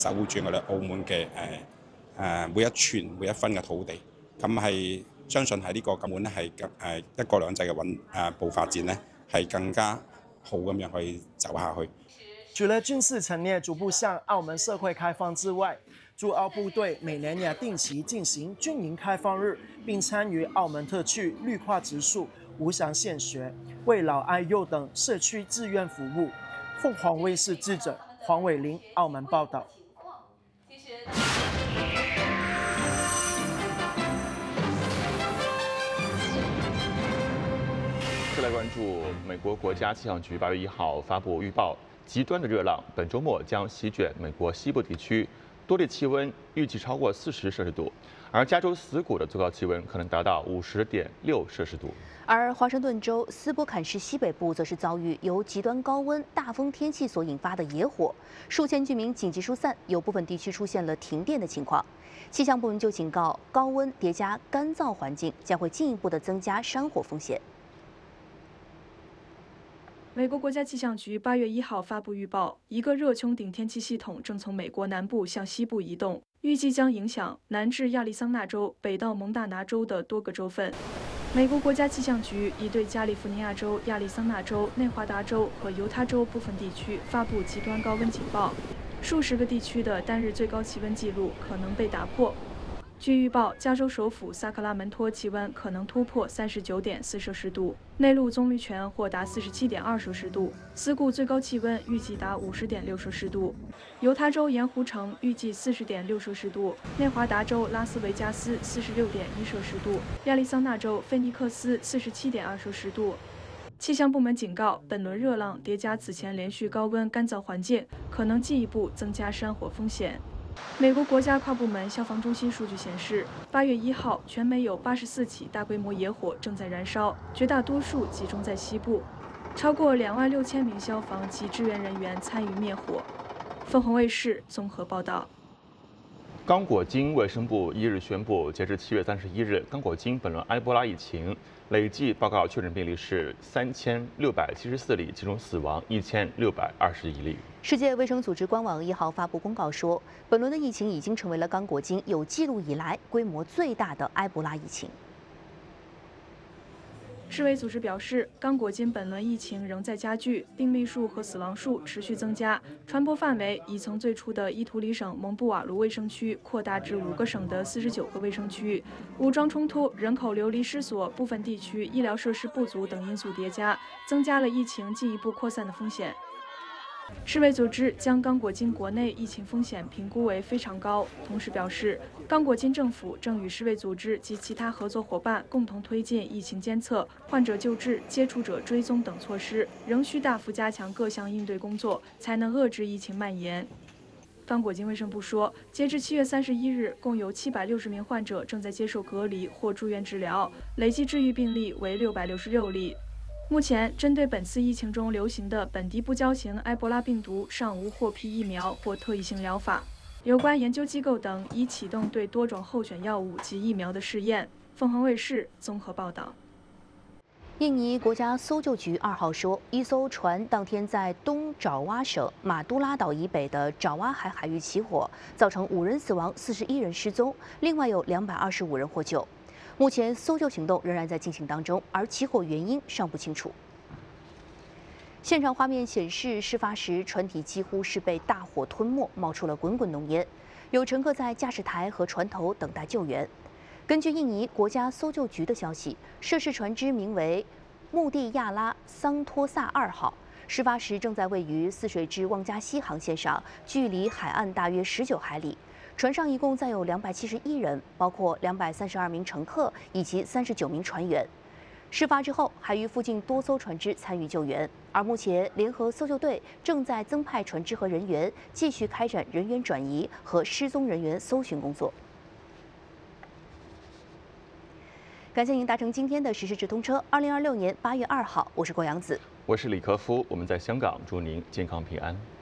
守住我哋澳門嘅每一寸每一分嘅土地，咁係相信喺呢個澳門咧係一國兩制嘅步發展咧係更加好咁樣去走下去。 除了军事陈列逐步向澳门社会开放之外，驻澳部队每年也定期进行军营开放日，并参与澳门特区绿化植树、无偿献学、为老爱幼等社区志愿服务。凤凰卫视记者黄伟林澳门报道。 再来关注美国国家气象局8月1号发布预报，极端的热浪本周末将席卷美国西部地区，多地气温预计超过40摄氏度，而加州死谷的最高气温可能达到50.6摄氏度。 而华盛顿州斯波坎市西北部则是遭遇由极端高温、大风天气所引发的野火，数千居民紧急疏散，有部分地区出现了停电的情况。气象部门就警告，高温叠加干燥环境将会进一步的增加山火风险。 美国国家气象局8月1号发布预报，一个热穹顶天气系统正从美国南部向西部移动，预计将影响南至亚利桑那州、北到蒙大拿州的多个州份。美国国家气象局已对加利福尼亚州、亚利桑那州、内华达州和犹他州部分地区发布极端高温警报，数十个地区的单日最高气温纪录可能被打破。据预报，加州首府萨克拉门托气温可能突破39.4摄氏度，内陆棕榈泉或达47.2摄氏度，斯谷最高气温预计达50.6摄氏度，犹他州盐湖城预计40.6摄氏度，内华达州拉斯维加斯46.1摄氏度，亚利桑那州菲尼克斯47.2摄氏度。气象部门警告，本轮热浪叠加此前连续高温干燥环境，可能进一步增加山火风险。美国国家跨部门消防中心数据显示，8月1号，全美有84起大规模野火正在燃烧，绝大多数集中在西部，超过26000名消防及支援人员参与灭火。凤凰卫视综合报道。 刚果金卫生部1日宣布，截至7月31日，刚果金本轮埃博拉疫情累计报告确诊病例是3674例，其中死亡1621例。 世界卫生组织官网1号发布公告说，本轮的疫情已经成为了刚果金有记录以来规模最大的埃博拉疫情。 世卫组织表示，刚果金本轮疫情仍在加剧，病例数和死亡数持续增加，传播范围已从最初的伊图里省蒙布瓦卢卫生区扩大至5个省的49个卫生区。武装冲突、人口流离失所、部分地区医疗设施不足等因素叠加，增加了疫情进一步扩散的风险。世卫组织将刚果金国内疫情风险评估为非常高，同时表示，刚果金政府正与世卫组织及其他合作伙伴共同推进疫情监测、患者救治、接触者追踪等措施，仍需大幅加强各项应对工作，才能遏制疫情蔓延。刚果金卫生部说，截至7月31日，共有760名患者正在接受隔离或住院治疗，累计治愈病例为666例。目前，针对本次疫情中流行的本地不交型埃博拉病毒，尚无获批疫苗或特异性疗法。有关研究机构等已启动对多种候选药物及疫苗的试验。凤凰卫视综合报道。 印尼国家搜救局2号说，一艘船当天在东爪哇省马都拉岛以北的爪哇海海域起火，造成5人死亡，41人失踪，另外有225人获救。目前搜救行动仍然在进行当中，而起火原因尚不清楚。现场画面显示，事发时船体几乎是被大火吞没，冒出了滚滚浓烟，有乘客在驾驶台和船头等待救援。根据印尼国家搜救局的消息，涉事船只名为穆蒂亚拉桑托萨2号，事发时正在位于泗水至旺加西航线上，距离海岸大约19海里。船上一共载有271人，包括232名乘客以及39名船员。事发之后，还于附近多艘船只参与救援，而目前联合搜救队正在增派船只和人员，继续开展人员转移和失踪人员搜寻工作。感谢您搭乘今天的时事直通车。2026年8月2号，我是郭阳子， 我是李克夫，我们在香港，祝您健康平安。